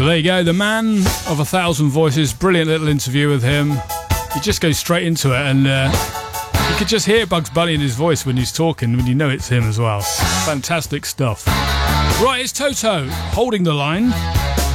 Well, there you go, the man of 1,000 voices. Brilliant little interview with him. He just goes straight into it, and you could just hear Bugs Bunny in his voice when he's talking, when you know it's him as well. Fantastic stuff. Right, it's Toto holding the line.